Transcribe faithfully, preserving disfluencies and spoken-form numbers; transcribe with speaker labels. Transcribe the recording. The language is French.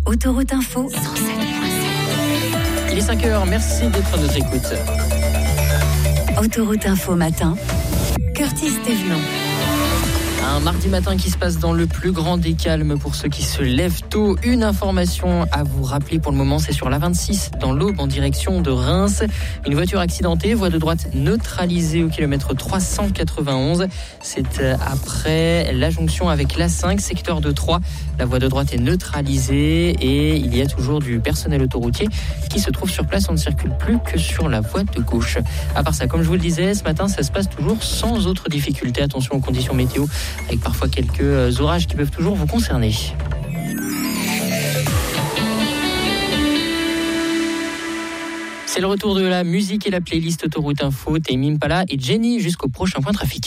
Speaker 1: Autoroute Info cent sept point sept.
Speaker 2: Il est cinq heures, merci d'être à notre écoute.
Speaker 1: Autoroute Info matin, Curtis Thévenon.
Speaker 2: Un mardi matin qui se passe dans le plus grand des calmes pour ceux qui se lèvent tôt. Une information à vous rappeler pour le moment, c'est sur l'A vingt-six, dans l'Aube, en direction de Reims. Une voiture accidentée, voie de droite neutralisée au kilomètre trois cent quatre-vingt-onze. C'est après la jonction avec l'A cinq, secteur de Troyes. La voie de droite est neutralisée et il y a toujours du personnel autoroutier qui se trouve sur place. On ne circule plus que sur la voie de gauche. À part ça, comme je vous le disais, ce matin, ça se passe toujours sans autre difficulté. Attention aux conditions météo, avec parfois quelques orages qui peuvent toujours vous concerner. C'est le retour de la musique et la playlist Autoroute Info. Tame Impala et Jenny jusqu'au prochain point trafic.